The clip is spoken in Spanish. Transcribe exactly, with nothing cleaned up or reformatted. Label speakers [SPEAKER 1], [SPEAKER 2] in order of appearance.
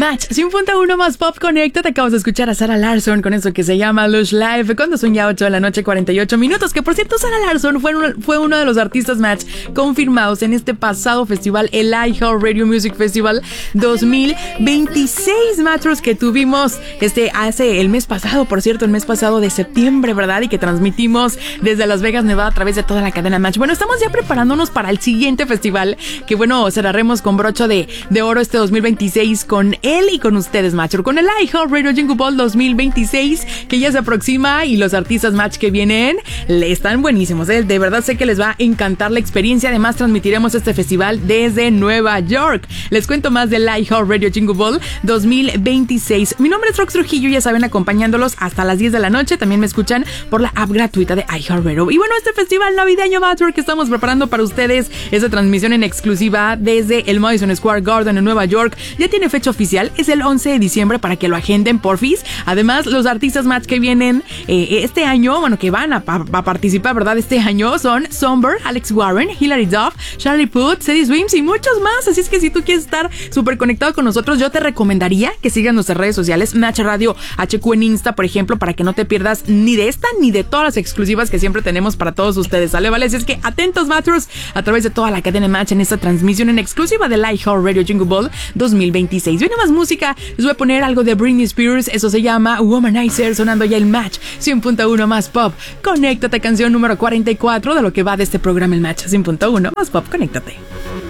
[SPEAKER 1] Match cien punto uno más Pop Connecta. Te acabas de escuchar a Sarah Larsson con eso que se llama Lush Live, cuando son ya ocho de la noche, cuarenta y ocho minutos. Que por cierto, Sarah Larsson fue uno, fue uno de los artistas Match confirmados en este pasado festival, el iHeartRadio Music Festival dos mil veintiséis, Matros, que tuvimos este hace el mes pasado, por cierto, el mes pasado de septiembre, ¿verdad? Y que transmitimos desde Las Vegas, Nevada, a través de toda la cadena Match. Bueno, estamos ya preparándonos para el siguiente festival, que bueno, cerraremos con broche de, de oro este dos mil veintiséis con él y con ustedes, Match, con el iHeartRadio Jingle Ball dos mil veintiséis, que ya se aproxima, y los artistas Match que vienen le están buenísimos, ¿eh? De verdad sé que les va a encantar la experiencia. Además, transmitiremos este festival desde Nueva York. Les cuento más del iHeartRadio Jingle Ball dos mil veintiséis. Mi nombre es Rox Trujillo, ya saben, acompañándolos hasta las diez de la noche. También me escuchan por la app gratuita de iHeartRadio. Y bueno, este festival navideño, Match, que estamos preparando para ustedes, esa transmisión en exclusiva desde el Madison Square Garden en Nueva York, ya tiene fecha oficial. Es el once de diciembre, para que lo agenden, porfis. Además, los artistas Match que vienen eh, este año, bueno, que van a, a, a participar, ¿verdad? Este año son Somber, Alex Warren, Hilary Duff, Charlie Puth, Ceddy Swims y muchos más. Así es que si tú quieres estar súper conectado con nosotros, yo te recomendaría que sigas nuestras redes sociales, Match Radio H Q en Insta, por ejemplo, para que no te pierdas ni de esta ni de todas las exclusivas que siempre tenemos para todos ustedes, ¿sale? Vale, así es que atentos, Matros, a través de toda la cadena Match en esta transmisión en exclusiva del iHeartRadio Jingle Ball dos mil veintiséis. Viene más música, les voy a poner algo de Britney Spears, eso se llama Womanizer, sonando ya el Match cien punto uno más Pop. Conéctate, canción número cuarenta y cuatro de lo que va de este programa, el Match cien punto uno más Pop. Conéctate.